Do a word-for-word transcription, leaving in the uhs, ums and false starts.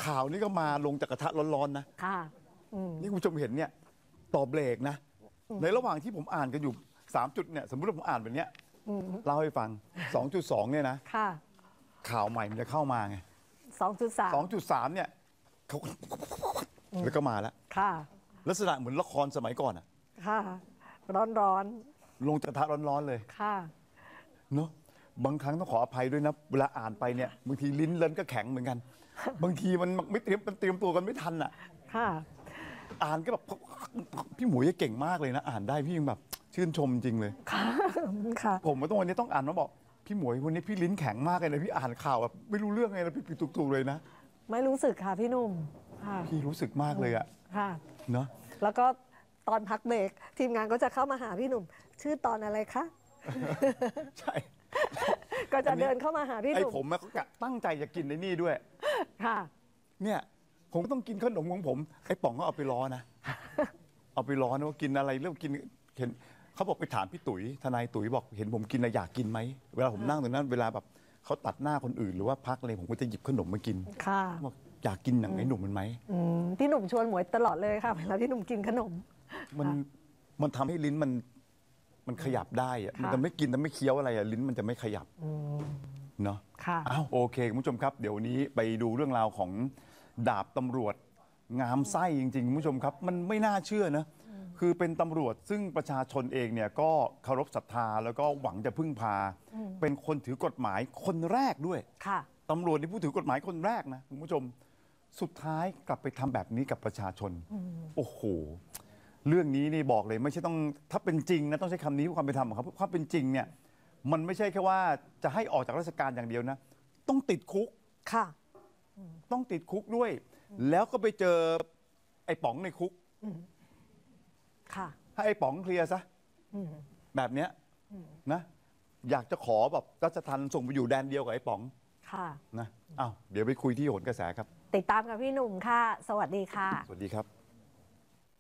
ข่าวนี้ก็มาลงจากกระทะร้อนๆนะค่ะนี่คุณผู้ชมเห็นเนี่ยต่อเบรกนะในระหว่างที่ผมอ่านกันอยู่สามจุดเนี่ยสมมติว่าผมอ่านแบบเนี้ยเล่าให้ฟัง สองจุดสอง เนี่ยนะค่ะข่าวใหม่มันจะเข้ามาไงสองจุดสามสองจุดสาม เนี่ยเขาแล้วก็มาแล้วค่ะลักษณะเหมือนละครสมัยก่อนอ่ะค่ะร้อนร้อนลงจากกระทะร้อนๆเลยค่ะเนาะบางครั้งต้องขออภัยด้วยนะเวลาอ่านไปเนี่ยบางทีลิ้นเลิ้นก็แข็งเหมือนกันบางทีมันไม่เตรียมมันเตรียมตัวกันไม่ทันอ่ะค่ะอ่านก็แบบพี่หมวยเก่งมากเลยนะอ่านได้พี่ยังแบบชื่นชมจริงเลยค่ะค่ะผมมาต้องวันนี้ต้องอ่านมาบอกพี่หมวยวันนี้พี่ลิ้นแข็งมากเลยนะพี่อ่านข่าวแบบไม่รู้เรื่องไงนะพี่ผิดถูกๆเลยนะไม่รู้สึกค่ะพี่หนุ่มค่ะพี่รู้สึกมากเลยอะค่ะเนาะแล้วก็ตอนพักเบรกทีมงานก็จะเข้ามาหาพี่หนุ่มชื่อตอนอะไรคะใช่ก็จะเดินเข้ามาหาพี่หนุ่มไอ้ผมก็ตั้งใจจะกินในนี่ด้วยค่ะเนี่ยผมก็ต้องกินขนมของผมไอ้ป๋องก็เอาไปล้อนะเอาไปล้อนะว่ากินอะไรเริ่มกินเห็นเขาบอกไปถามพี่ตุ๋ยทนายตุ๋ยบอกเห็นผมกินอะไรอยากกินไหมเวลาผมนั่งตรงนั้นเวลาแบบเขาตัดหน้าคนอื่นหรือว่าพักอะไรผมก็จะหยิบขนมมากินค่ะบอกอยากกินอย่างไอ้หนุ่มมันไหมพี่หนุ่มชวนหมวยตลอดเลยค่ะเวลาพี่หนุ่มกินขนมมันมันทำให้ลิ้นมันมันขยับได้อะมันจะไม่กินแต่ไม่เคี้ยวอะไรอะลิ้นมันจะไม่ขยับเนาะค่ะอ้าวโอเคคุณผู้ชมครับเดี๋ยวนี้ไปดูเรื่องราวของดาบตำรวจงามไส้จริงๆคุณผู้ชมครับมันไม่น่าเชื่อนะคือเป็นตำรวจซึ่งประชาชนเองเนี่ยก็เคารพศรัทธาแล้วก็หวังจะพึ่งพาเป็นคนถือกฎหมายคนแรกด้วยค่ะตำรวจที่ผู้ถือกฎหมายคนแรกนะคุณผู้ชมสุดท้ายกลับไปทำแบบนี้กับประชาชนโอ้โหเรื่องนี้นี่บอกเลยไม่ใช่ต้องถ้าเป็นจริงนะต้องใช้คำนี้ความเป็นธรรมครับความเป็นจริงเนี่ยมันไม่ใช่แค่ว่าจะให้ออกจากราชการอย่างเดียวนะต้องติดคุกค่ะต้องติดคุกด้วยแล้วก็ไปเจอไอ้ป๋องในคุกค่ะให้ไอ้ป๋องเคลียร์ซะแบบเนี้ยนะอยากจะขอแบบรัชทัณฑ์ส่งไปอยู่แดนเดียวกับไอ้ป๋องค่ะนะอ้าวเดี๋ยวไปคุยที่โหนกระแสครับติดตามกับพี่หนุ่มค่ะสวัสดีค่ะสวัสดีครับ